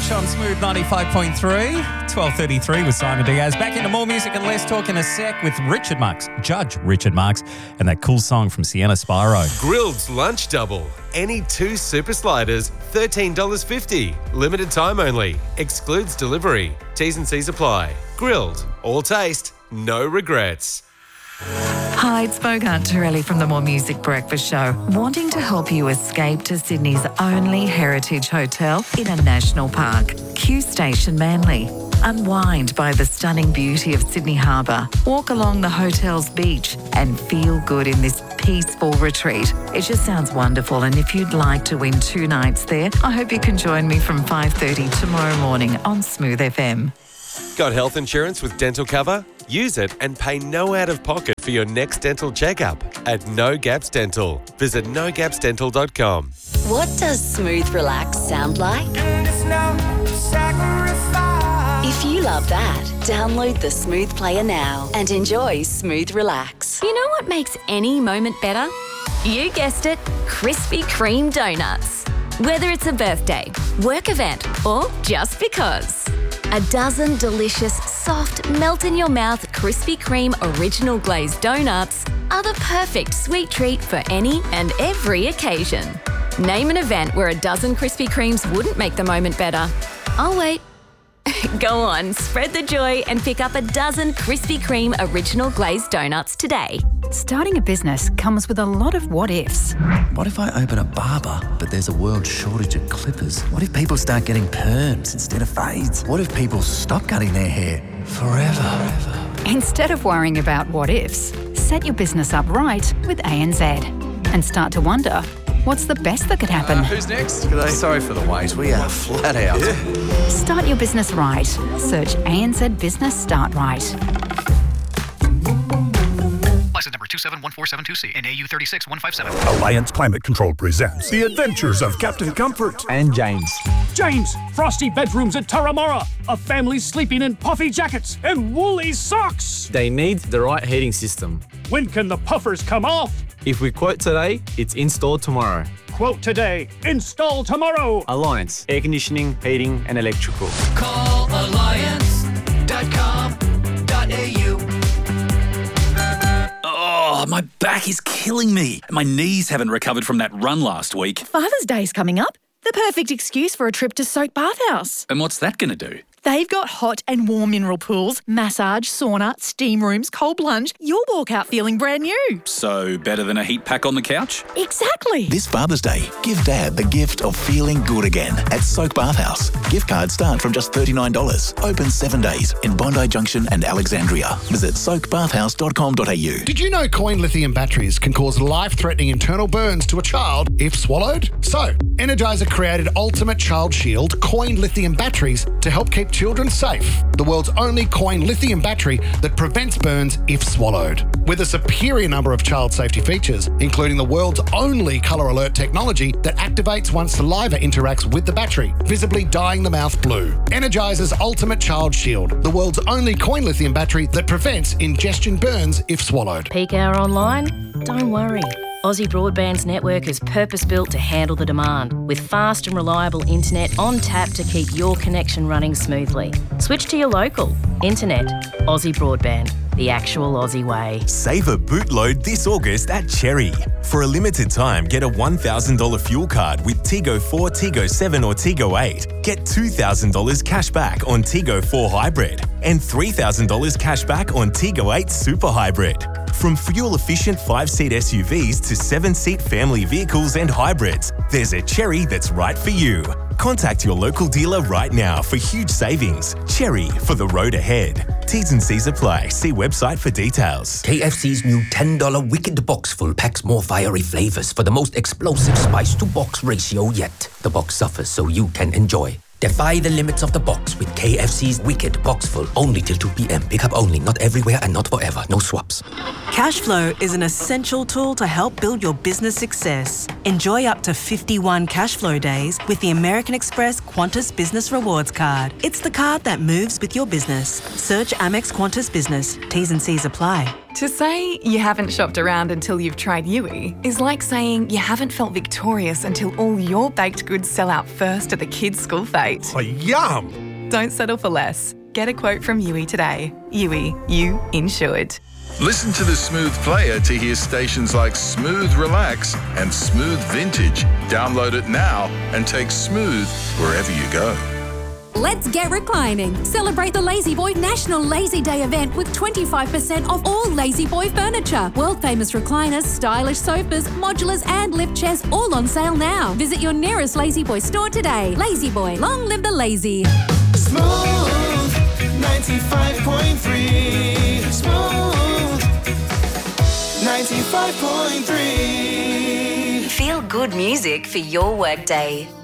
Lunch on Smooth 95.3, 12:33 with Simon Diaz. Back into more music and less talk in a sec with Richard Marx, Judge Richard Marx, and that cool song from Sienna Spiro. Grilled's Lunch Double. Any 2 super sliders, $13.50. Limited time only. Excludes delivery. T's and C's apply. Grilled. All taste. No regrets. Hi, it's Bogart Torelli from the More Music Breakfast Show. Wanting to help you escape to Sydney's only heritage hotel in a national park, Q Station Manly. Unwind by the stunning beauty of Sydney Harbour. Walk along the hotel's beach and feel good in this peaceful retreat. It just sounds wonderful, and if you'd like to win 2 nights there, I hope you can join me from 5:30 tomorrow morning on Smooth FM. Got health insurance with dental cover? Use it and pay no out-of-pocket for your next dental checkup at No Gaps Dental. Visit nogapsdental.com. What does Smooth Relax sound like? If you love that, download the Smooth Player now and enjoy Smooth Relax. You know what makes any moment better? You guessed it, Krispy Kreme donuts. Whether it's a birthday, work event, or just because. A dozen delicious, soft, melt-in-your-mouth Krispy Kreme original glazed donuts are the perfect sweet treat for any and every occasion. Name an event where a dozen Krispy Kremes wouldn't make the moment better. I'll wait. Go on, spread the joy and pick up a dozen Krispy Kreme original glazed donuts today. Starting a business comes with a lot of what-ifs. What if I open a barber, but there's a world shortage of clippers? What if people start getting perms instead of fades? What if people stop cutting their hair forever? Instead of worrying about what-ifs, set your business up right with ANZ and start to wonder, what's the best that could happen? Who's next? G'day. Sorry for the wait. We are flat out. Start your business right. Search ANZ Business Start Right. License number 271472C and AU 36157. Alliance Climate Control presents The Adventures of Captain Comfort and James. James, frosty bedrooms at Turramurra. A family sleeping in puffy jackets and woolly socks. They need the right heating system. When can the puffers come off? If we quote today, it's installed tomorrow. Quote today, install tomorrow. Alliance, air conditioning, heating and electrical. Call alliance.com.au. Oh, my back is killing me. My knees haven't recovered from that run last week. Father's Day's coming up. The perfect excuse for a trip to Soak Bathhouse. And what's that going to do? They've got hot and warm mineral pools, massage, sauna, steam rooms, cold plunge. You'll walk out feeling brand new. So, better than a heat pack on the couch? Exactly. This Father's Day, give Dad the gift of feeling good again at Soak Bathhouse. Gift cards start from just $39. Open 7 days in Bondi Junction and Alexandria. Visit soakbathhouse.com.au. Did you know coin lithium batteries can cause life-threatening internal burns to a child if swallowed? So, Energizer created Ultimate Child Shield coin lithium batteries to help keep children safe. The world's only coin lithium battery that prevents burns if swallowed. With a superior number of child safety features, including the world's only colour alert technology that activates once saliva interacts with the battery, visibly dyeing the mouth blue. Energizer's Ultimate Child Shield, the world's only coin lithium battery that prevents ingestion burns if swallowed. Peak hour online? Don't worry. Aussie Broadband's network is purpose-built to handle the demand, with fast and reliable internet on tap to keep your connection running smoothly. Switch to your local. Internet. Aussie Broadband. The actual Aussie way. Save a bootload this August at Cherry. For a limited time, get a $1,000 fuel card with Tigo 4, Tigo 7 or Tigo 8. Get $2,000 cash back on Tigo 4 Hybrid and $3,000 cash back on Tigo 8 Super Hybrid. From fuel-efficient 5-seat SUVs to 7-seat family vehicles and hybrids, there's a Cherry that's right for you. Contact your local dealer right now for huge savings. Cherry, for the road ahead. T's and C's apply. See website for details. KFC's new $10 Wicked Boxful packs more fiery flavors for the most explosive spice-to-box ratio yet. The box suffers so you can enjoy. Defy the limits of the box with KFC's Wicked Boxful. Only till 2 p.m. Pick up only, not everywhere and not forever. No swaps. Cashflow is an essential tool to help build your business success. Enjoy up to 51 cashflow days with the American Express Qantas Business Rewards Card. It's the card that moves with your business. Search Amex Qantas Business. T's and C's apply. To say you haven't shopped around until you've tried Yui is like saying you haven't felt victorious until all your baked goods sell out first at the kids' school fete. Oh, yum! Don't settle for less. Get a quote from Yui today. Yui, you insured. Listen to the Smooth Player to hear stations like Smooth Relax and Smooth Vintage. Download it now and take Smooth wherever you go. Let's get reclining. Celebrate the Lazy Boy National Lazy Day event with 25% off all Lazy Boy furniture. World famous recliners, stylish sofas, modulars and lift chairs all on sale now. Visit your nearest Lazy Boy store today. Lazy Boy, long live the lazy. Smooth 95.3. Smooth 95.3. Feel good music for your workday.